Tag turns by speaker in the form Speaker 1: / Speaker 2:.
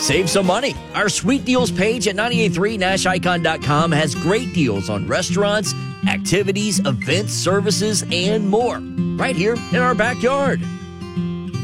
Speaker 1: Save some money. Our Sweet Deals page at 983nashicon.com has great deals on restaurants, activities, events, services, and more. Right here in our backyard.